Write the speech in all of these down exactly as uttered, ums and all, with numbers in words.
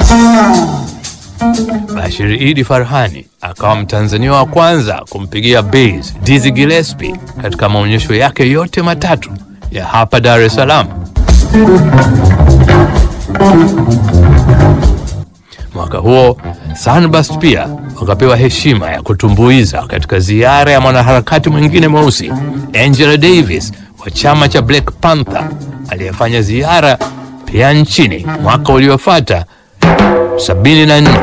Bashir Idi Farhani akawa Mtanzania wa kwanza kumpigia bass Dizzy Gillespie katika maonyesho yake yote matatu ya hapa Dar es Salaam. Mwaka huo Sunburst pia wakapewa heshima ya kutumbuiza katika ziara ya mwanaharakati mwingine mweusi Angela Davis wa chama cha Black Panther aliyefanya ziara pia nchini mwaka uliofuata sabini na nne.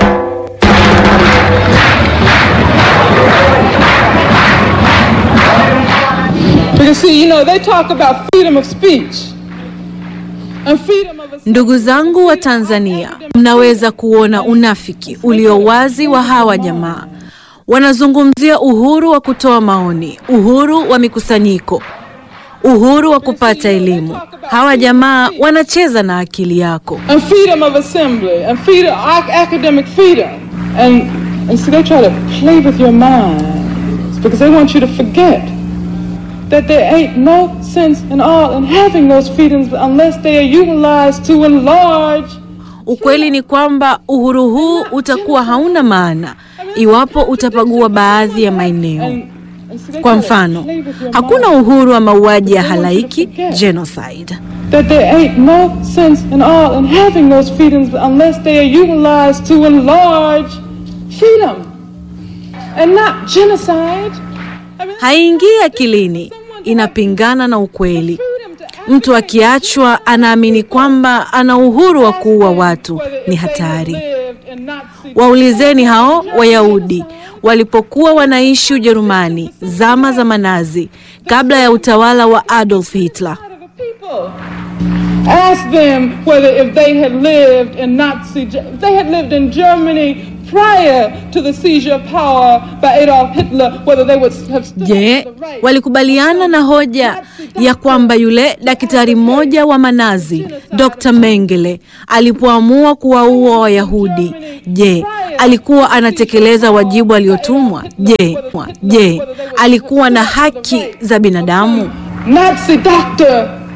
Because see, you know, they talk about freedom of speech. Ndugu zangu wa Tanzania, mnaweza kuona unafiki ulio wazi wa hawa jamaa. Wanazungumzia uhuru wa kutoa maoni, uhuru wa mikusanyiko, uhuru wa kupata elimu. Hawa jamaa wanacheza na akili yako. And freedom of assembly, and freedom, academic freedom. And, and so they try to play with your mind because they want you to forget that there ain't no sense in all in having those freedoms unless they are utilized to enlarge. Ukweli ni kwamba uhuru huu utakuwa hauna maana iwapo utapagua baadhi ya maeneo. Kwa mfano, hakuna uhuru wa mauaji ya halaiki, genocide. That there ain't no sense in all in having those freedoms unless they are utilized to enlarge freedom and not genocide. Haingii akilini, inapingana na ukweli. Mtu akiachwa anaamini kwamba ana uhuru wa kuua watu, ni hatari. Waulizeni hao Wayahudi walipokuwa wanaishi Ujerumani zama za Manazi kabla ya utawala wa Adolf Hitler. Ask them whether if they had lived in Nazi, if they had lived in Germany prior to the seizure of power by Adolf Hitler, whether they would have stood Je, up for the right. walikubaliana na hoja ya kwamba yule daktari mmoja wa Manazi, Dokta Mengele, alipoamua kuwaua Wayahudi, je, alikuwa anatekeleza wajibu aliotumwa? Je, je, alikuwa na haki za binadamu? Nazi doctor